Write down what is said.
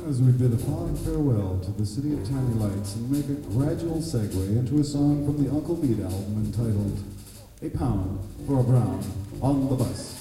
As we bid a fond farewell to the city of tiny lights and make a gradual segue into a song from the Uncle Beat album entitled A Pound for a Brown on the Bus.